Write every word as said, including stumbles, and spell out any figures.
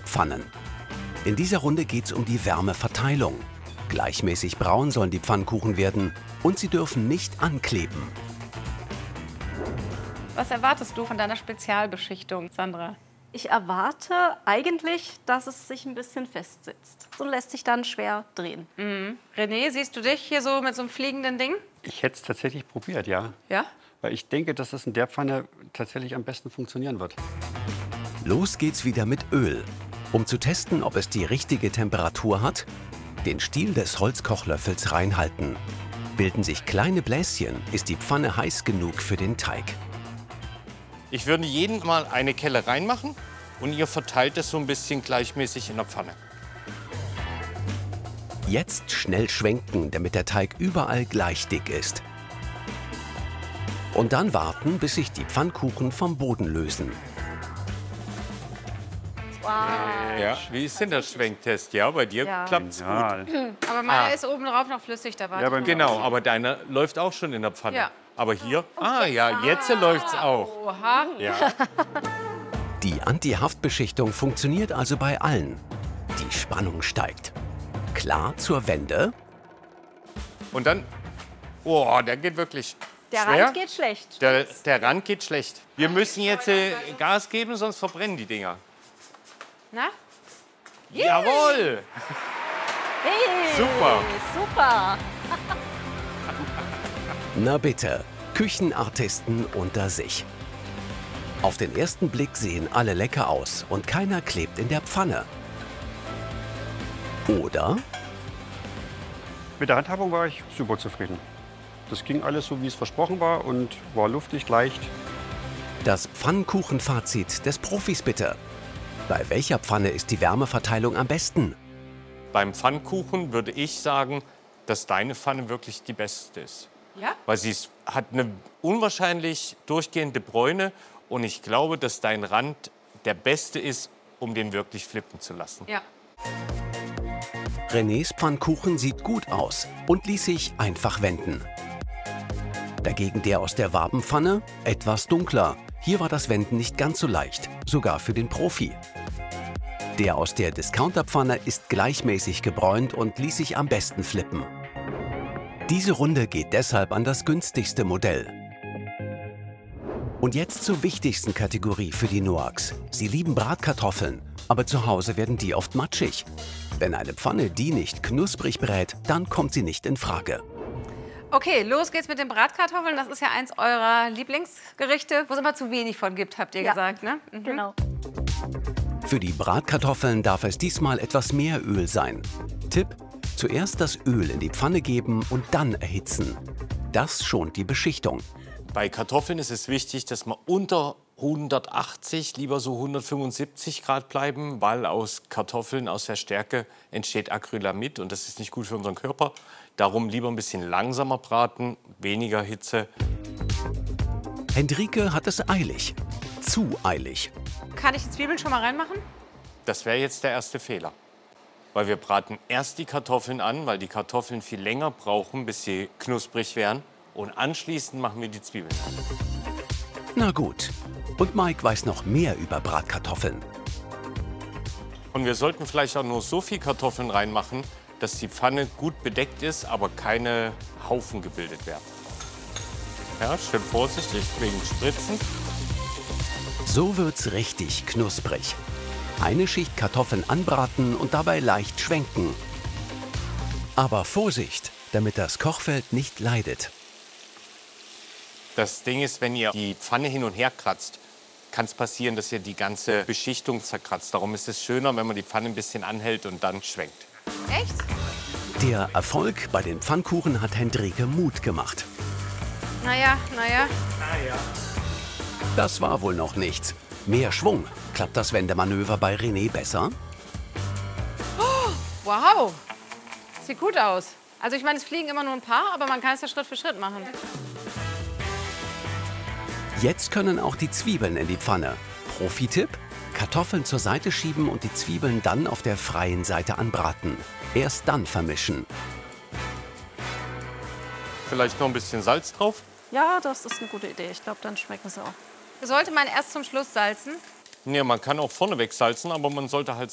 Pfannen. In dieser Runde geht es um die Wärmeverteilung. Gleichmäßig braun sollen die Pfannkuchen werden und sie dürfen nicht ankleben. Was erwartest du von deiner Spezialbeschichtung, Sandra? Ich erwarte eigentlich, dass es sich ein bisschen festsitzt. So lässt sich dann schwer drehen. Mhm. René, siehst du dich hier so mit so einem fliegenden Ding? Ich hätte es tatsächlich probiert, ja. Ja? Weil ich denke, dass es in der Pfanne tatsächlich am besten funktionieren wird. Los geht's wieder mit Öl. Um zu testen, ob es die richtige Temperatur hat, den Stiel des Holzkochlöffels reinhalten. Bilden sich kleine Bläschen, ist die Pfanne heiß genug für den Teig. Ich würde jeden mal eine Kelle reinmachen und ihr verteilt es so ein bisschen gleichmäßig in der Pfanne. Jetzt schnell schwenken, damit der Teig überall gleich dick ist. Und dann warten, bis sich die Pfannkuchen vom Boden lösen. Wow. Ja, wie ist denn der Schwenktest? Ja, bei dir Ja. klappt's Ja, gut. Aber meiner Ah. ist oben drauf noch flüssig, da warte Ja, ich bei noch. Genau, aber deiner läuft auch schon in der Pfanne. Ja. Aber hier, ah ja, jetzt läuft's auch. Oha. Ja. Die Anti-Haftbeschichtung funktioniert also bei allen. Die Spannung steigt. Klar zur Wende. Und dann, oh, der geht wirklich Der schwer. Rand geht schlecht. Der, der Rand geht schlecht. Wir müssen jetzt äh, Gas geben, sonst verbrennen die Dinger. Na? Jawohl! Hey, Super. Super. Na bitte, Küchenartisten unter sich. Auf den ersten Blick sehen alle lecker aus und keiner klebt in der Pfanne. Oder? mit der Handhabung war ich super zufrieden. Das ging alles so, wie es versprochen war und war luftig, leicht. Das Pfannkuchenfazit des Profis bitte. Bei welcher Pfanne ist die Wärmeverteilung am besten? Beim Pfannkuchen würde ich sagen, dass deine Pfanne wirklich die beste ist. Ja? Weil sie ist, hat eine unwahrscheinlich durchgehende Bräune und ich glaube, dass dein Rand der beste ist, um den wirklich flippen zu lassen. Ja. Renés Pfannkuchen sieht gut aus und ließ sich einfach wenden. Dagegen der aus der Wabenpfanne etwas dunkler. Hier war das Wenden nicht ganz so leicht, sogar für den Profi. Der aus der Discounterpfanne ist gleichmäßig gebräunt und ließ sich am besten flippen. Diese Runde geht deshalb an das günstigste Modell. Und jetzt zur wichtigsten Kategorie für die Noax. Sie lieben Bratkartoffeln, aber zu Hause werden die oft matschig. Wenn eine Pfanne die nicht knusprig brät, dann kommt sie nicht in Frage. Okay, los geht's mit den Bratkartoffeln. Das ist ja eins eurer Lieblingsgerichte, wo es immer zu wenig von gibt, habt ihr Ja. gesagt, ne? Mhm. Genau. Für die Bratkartoffeln darf es diesmal etwas mehr Öl sein. Tipp: Zuerst das Öl in die Pfanne geben und dann erhitzen. Das schont die Beschichtung. Bei Kartoffeln ist es wichtig, dass wir unter hundertachtzig, lieber so hundertfünfundsiebzig Grad bleiben, weil aus Kartoffeln, aus der Stärke entsteht Acrylamid und das ist nicht gut für unseren Körper. Darum lieber ein bisschen langsamer braten, weniger Hitze. Hendrike hat es eilig. Zu eilig. Kann ich die Zwiebeln schon mal reinmachen? Das wäre jetzt der erste Fehler. Weil wir braten erst die Kartoffeln an, weil die Kartoffeln viel länger brauchen, bis sie knusprig werden. Und anschließend machen wir die Zwiebeln. Na gut. Und Mike weiß noch mehr über Bratkartoffeln. Und wir sollten vielleicht auch nur so viel Kartoffeln reinmachen, dass die Pfanne gut bedeckt ist, aber keine Haufen gebildet werden. Ja, schön vorsichtig wegen Spritzen. So wird's richtig knusprig. Eine Schicht Kartoffeln anbraten und dabei leicht schwenken. Aber Vorsicht, damit das Kochfeld nicht leidet. Das Ding ist, wenn ihr die Pfanne hin und her kratzt, kann es passieren, dass ihr die ganze Beschichtung zerkratzt. Darum ist es schöner, wenn man die Pfanne ein bisschen anhält und dann schwenkt. Echt? Der Erfolg bei den Pfannkuchen hat Hendrike Mut gemacht. Naja, naja. Das war wohl noch nichts. Mehr Schwung. Klappt das Wendemanöver bei René besser? Wow. Sieht gut aus. Also ich meine, es fliegen immer nur ein paar, aber man kann es ja Schritt für Schritt machen. Jetzt können auch die Zwiebeln in die Pfanne. Profi-Tipp: Kartoffeln zur Seite schieben und die Zwiebeln dann auf der freien Seite anbraten. Erst dann vermischen. Vielleicht noch ein bisschen Salz drauf. Ja, das ist eine gute Idee. Ich glaube, dann schmecken sie auch. Sollte man erst zum Schluss salzen? Ja, man kann auch vorneweg salzen, aber man sollte halt